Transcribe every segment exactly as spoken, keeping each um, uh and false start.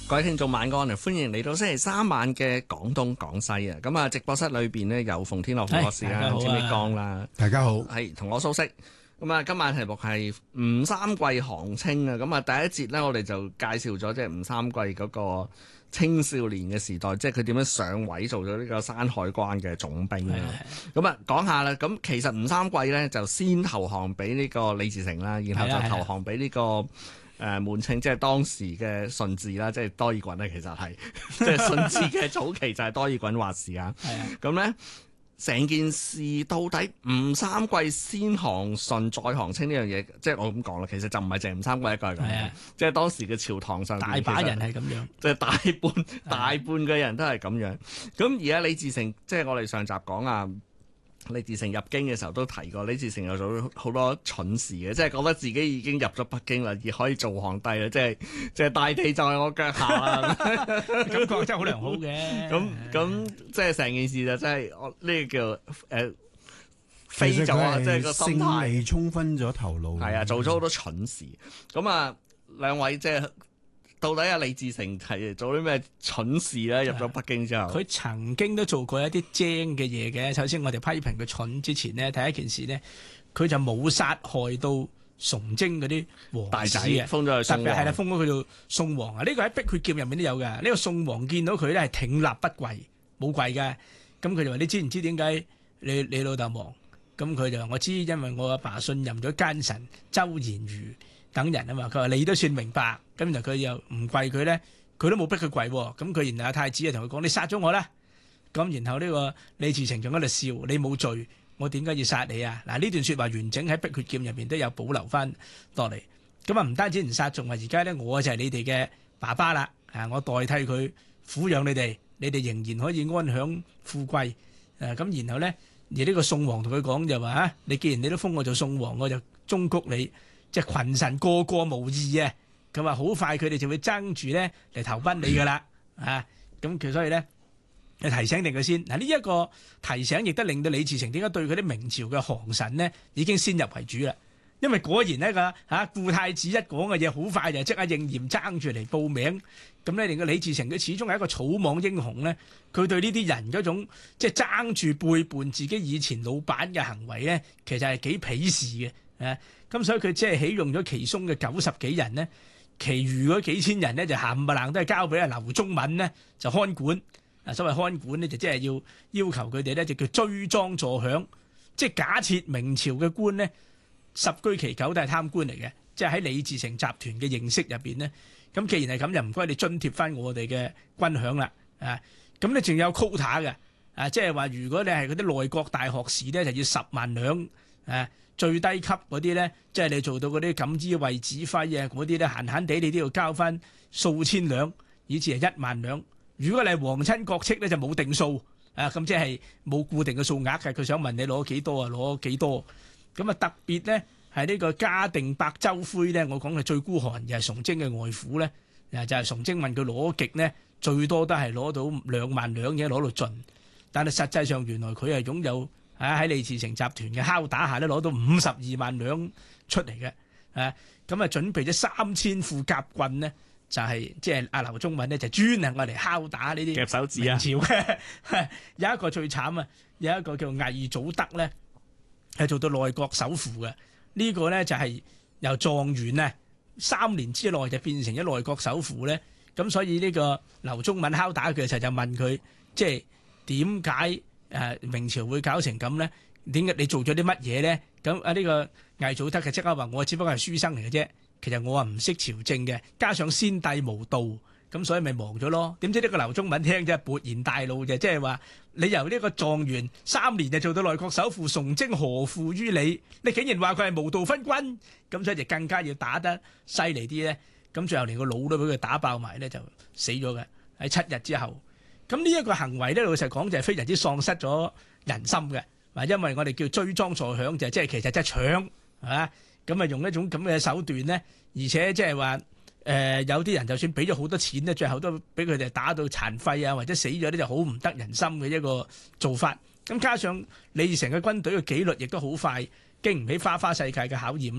各位聽眾晚安啊！歡迎嚟到星期三晚嘅廣東廣西啊！咁啊，直播室裏邊呢，有馮天樂副博士啦、詹益剛啦， 大家好， 係同我蘇軾。咁啊，今晚題目係吳三桂降清啊！咁啊，第一節呢，我哋就介紹咗即係吳三桂嗰個青少年嘅時代，即係佢點樣上位做咗呢個山海關嘅總兵啊！咁啊，講下啦。咁其實吳三桂呢，就先投降俾呢個李自成啦，然後就投降俾呢個。誒、呃、滿清即係當時嘅順治啦，即係多爾袞咧，其實係即係順治嘅早期就係多爾袞話事啊。咁咧成件事到底吳三桂先降順再降清呢樣嘢，即係我咁講啦，其實就唔係淨係吳三桂一個係咁嘅，即係當時嘅朝堂上大把人係咁樣， 即係大半大半嘅人都係咁樣。咁而家李自成，即係我哋上集講啊。李自成入京嘅時候都提過，李自成有做好多蠢事嘅，即係覺得自己已經入咗北京啦，而可以做皇帝啦，即係即係大地就係我腳下啦， 感覺真係好良好嘅。 咁咁即係成件事就真係我呢個叫誒、呃、飛咗啊！即係個心態勝利沖昏咗頭腦， 係啊，做咗好多蠢事。咁啊，兩位即係。到底阿李自成係做啲咩蠢事咧？入咗北京之後， 佢曾經都做過一啲精嘅嘢嘅。首先，我哋批評佢蠢之前呢，第一件事呢，佢就冇殺害到崇禎嗰啲王子嘅， 封咗佢宋王， 特別係啦，封咗佢做宋王啊！呢、這個喺《碧血劍》入面都有嘅。呢、這個宋王見到佢咧係挺立不跪，冇跪嘅。咁佢就話：你知唔知點解你你老豆亡？咁佢就話：我知，因為我阿爸信任咗奸臣周賢如等人啊嘛。佢話你都算明白。咁然後佢又唔跪佢咧，佢都冇逼佢跪喎。咁佢然後阿太子就同佢講：你殺咗我啦！咁然後呢個李自成仲喺度笑：你冇罪，我點解要殺你啊？嗱，呢段説話完整喺《碧血劍》入面都有保留翻落嚟。咁啊唔單止唔殺，仲話而家咧我就係你哋嘅爸爸啦，啊我代替佢撫養你哋，你哋仍然可以安享富貴。誒咁然後咧，而呢個宋王同佢講就話：啊，你既然你都封我做宋王，我就忠告你，即係群臣個個無義啊！佢話好快佢哋就會爭住咧嚟投奔你噶啦，啊咁佢所以咧，你提醒定佢先。嗱呢一個提醒亦都令到李自成點解對佢啲明朝嘅降臣呢已經先入為主啦。因為果然呢個嚇故太子一講嘅嘢好快就即刻應驗，爭住嚟報名。咁咧令到李自成佢始終係一個草莽英雄咧，佢對呢啲人嗰種即係爭住背叛自己以前老闆嘅行為咧，其實係幾鄙視嘅。啊咁所以佢即係起用咗其中嘅九十幾人呢。其餘嗰幾千人呢，就冚唪唥都係交俾阿劉宗敏呢，就看管。啊，所謂看管呢，就即係要要求佢哋呢，就叫追贓助餉，即係假設明朝嘅官呢，十居其九都係貪官嚟嘅。即係喺李自成集團嘅認識入邊呢，咁既然係咁，就唔該你津貼翻我哋嘅軍餉啦。啊，咁你仲有 quota 嘅。啊，即係話如果你係嗰啲內閣大學士呢，就要十萬兩。啊。最低級嗰啲咧，即係你做到嗰啲錦衣衛指揮啊，嗰啲咧閒閒地你都要交翻數千兩，以至係一萬兩。如果你係皇親國戚咧，就冇定數啊，咁即係冇固定嘅數額嘅。佢想問你攞幾多啊？攞幾多？咁啊特別咧係呢個嘉定伯周恢咧，我講係最孤寒，又係崇禎嘅外父咧，就係崇禎問佢攞極呢，最多都係攞到兩萬兩嘅，攞到盡。但係實際上原來佢係擁有。啊！喺李自成集團嘅敲打下咧，攞到五十二萬兩出嚟嘅，啊咁啊準備咗三千副甲棍呢，就係即係阿劉宗敏呢，就專係我嚟敲打呢啲夾手指啊！ 明朝嘅有一個最慘啊，有一個叫魏祖德咧，係做到內閣首輔嘅。呢、這個咧就係由狀元啊，三年之內就變成咗內閣首輔咧。咁所以呢個劉宗敏敲打佢嘅時候就問佢，即係點解？誒、啊、明朝會搞成咁咧？點解你做咗啲乜嘢咧？咁啊呢個魏祖德嘅即刻話：我只不過係書生嚟嘅啫。其實我啊唔識朝政嘅，加上先帝無道，咁所以咪忙咗咯。點知呢個劉宗敏聽真係勃然大怒嘅，即係話你由呢個狀元三年就做到內閣首輔，崇禎何負於你？你竟然話佢係無道昏君，咁所以就更加要打得犀利啲咧。咁最後連個腦都俾佢打爆埋咧，就死咗嘅喺七日之後。咁呢一個行為咧，老實講就係非常之喪失咗人心嘅，嗱，因為我哋叫追贓助餉就即係其實即係搶，係嘛？咁啊用一種咁嘅手段咧，而且即係話誒有啲人就算俾咗好多錢咧，最後都俾佢哋打到殘廢啊，或者死咗咧，就好唔得人心嘅一個做法。咁加上李自成嘅軍隊嘅紀律亦都好快，經唔起花花世界嘅考驗咧，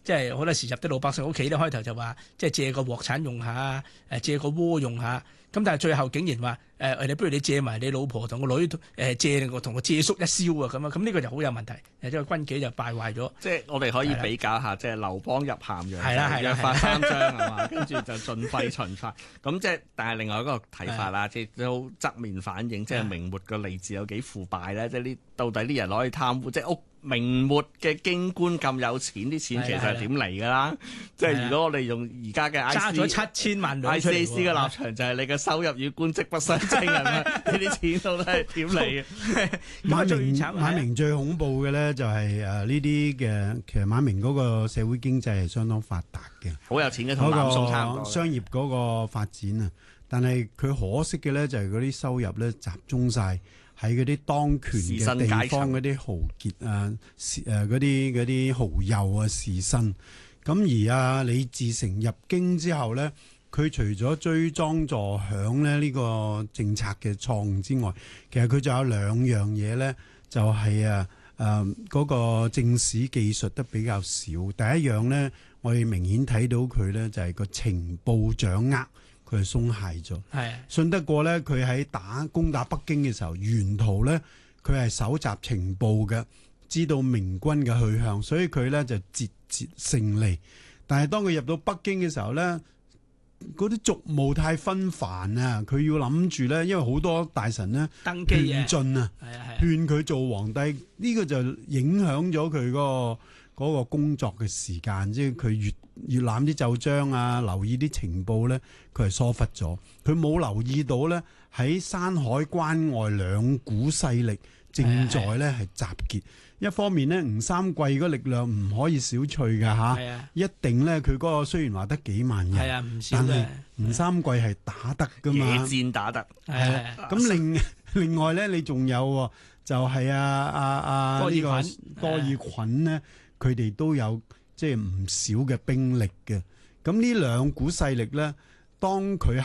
即係好多時入啲老百姓屋企咧，開頭就話即係借個鑊鏟用下，誒借個鍋用下。咁但係最後竟然話誒，你不如你借埋你老婆同個女誒借我同個借宿一宵啊咁啊！咁呢個就好有問題，誒即係軍紀就敗壞咗。 即係我哋可以比較下，即係劉邦入咸陽， 係啦係啦約法三章係嘛，跟住就盡廢秦法。咁即係，但係另外一個睇法啦，即係都側面反映，即係明末個吏治有幾腐敗咧。即係呢，到底啲人攞去貪污，即係屋。明末嘅京官咁有錢，啲錢其實係點嚟㗎啦？即係如果我哋用而家嘅 I C 揸咗七千萬兩 I C A C 嘅立場，就係你嘅收入與官職不相稱係咪？呢啲錢到底係點嚟嘅？ 馬明馬明最恐怖嘅咧就係誒呢啲嘅，其實馬明嗰個社會經濟係相當發達嘅， 好有錢嘅，同南宋差唔多。 商業嗰個發展啊，但係佢可惜嘅咧就係嗰啲收入咧集中晒喺嗰啲當權嘅地方嗰啲豪傑啊，誒嗰啲嗰啲豪右啊士紳。咁而啊李自成入京之後咧，佢除咗追莊助餉咧呢個政策嘅錯誤之外，其實佢仲有兩樣嘢咧，就係啊誒嗰個正史技術得比較少。第一樣咧，我哋明顯睇到佢咧就係個情報掌握。佢係鬆懈咗，係信得過咧。佢喺打攻打北京嘅時候，沿途咧佢係搜集情報嘅，知道明軍嘅去向，所以佢咧就節節勝利。但係當佢入到北京嘅時候咧，嗰啲俗務太紛繁啊！佢要諗住咧，因為好多大臣咧登基勸進啊，勸佢做皇帝，呢、這個就影響咗佢嗰個。嗰個工作嘅時間，即係佢閲閲覽啲奏章啊，留意啲情報咧，佢係疏忽咗。佢冇留意到咧，喺山海關外兩股勢力正在咧係集結。一方面咧，吳三桂嗰力量唔可以小覷㗎嚇，一定咧佢嗰個雖然話得幾萬人， 啊、 但係吳三桂係打得㗎嘛， 野戰打得。 係咁另另外咧，你仲有就係啊啊啊呢個多爾袞咧。佢哋都有即係唔少嘅兵力嘅，咁呢兩股勢力咧，當佢